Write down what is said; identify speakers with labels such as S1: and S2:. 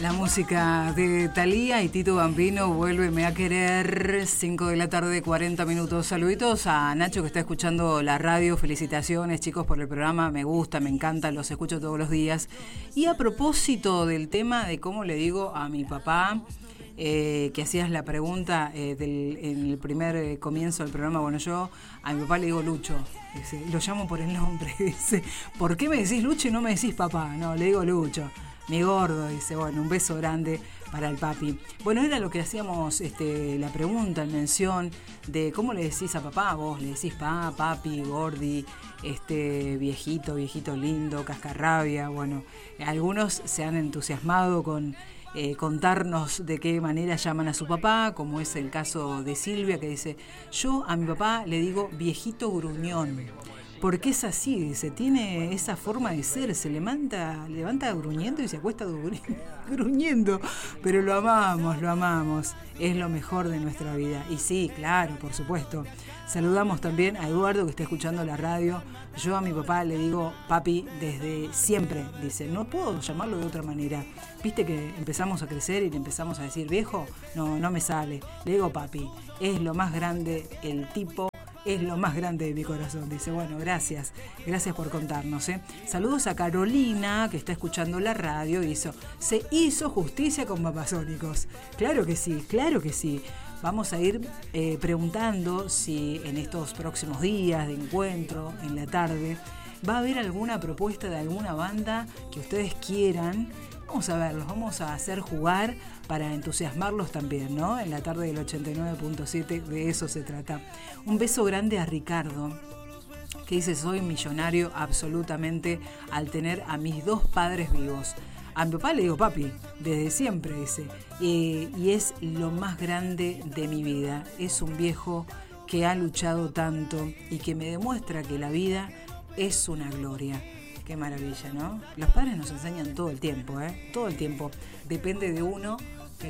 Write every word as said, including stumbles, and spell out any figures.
S1: La música de Thalía y Tito Bambino, Vuélveme a querer, cinco de la tarde, cuarenta minutos. Saluditos a Nacho que está escuchando la radio. Felicitaciones, chicos, por el programa. Me gusta, me encanta, los escucho todos los días. Y a propósito del tema de cómo le digo a mi papá, eh, que hacías la pregunta eh, del, en el primer eh, comienzo del programa, bueno, yo a mi papá le digo Lucho, dice, lo llamo por el nombre, dice, ¿por qué me decís Lucho y no me decís papá? No, le digo Lucho. Mi gordo, dice, bueno, un beso grande para el papi. Bueno, era lo que hacíamos, este, la pregunta, en mención de cómo le decís a papá, vos le decís pa, papi, gordi, este, viejito, viejito lindo, cascarrabia. Bueno, algunos se han entusiasmado con eh, contarnos de qué manera llaman a su papá, como es el caso de Silvia, que dice, yo a mi papá le digo viejito gruñón. Porque es así, dice, tiene esa forma de ser, se levanta, levanta gruñendo y se acuesta gruñendo, pero lo amamos, lo amamos, es lo mejor de nuestra vida. Y sí, claro, por supuesto. Saludamos también a Eduardo que está escuchando la radio. Yo a mi papá le digo papi desde siempre, dice, no puedo llamarlo de otra manera. Viste que empezamos a crecer y le empezamos a decir viejo, no, no me sale, le digo papi, es lo más grande el tipo. Es lo más grande de mi corazón, dice. Bueno, gracias, gracias por contarnos, ¿eh? Saludos a Carolina, que está escuchando la radio, hizo, se hizo justicia con Babasónicos. Claro que sí, claro que sí. Vamos a ir eh, preguntando si en estos próximos días de encuentro, en la tarde, va a haber alguna propuesta de alguna banda que ustedes quieran. Vamos a verlos, vamos a hacer jugar para entusiasmarlos también, ¿no? En la tarde del ochenta y nueve punto siete, de eso se trata. Un beso grande a Ricardo, que dice, soy millonario absolutamente al tener a mis dos padres vivos. A mi papá le digo papi, desde siempre, dice, eh, y es lo más grande de mi vida. Es un viejo que ha luchado tanto y que me demuestra que la vida es una gloria. Qué maravilla, ¿no? Los padres nos enseñan todo el tiempo, ¿eh? Todo el tiempo. Depende de uno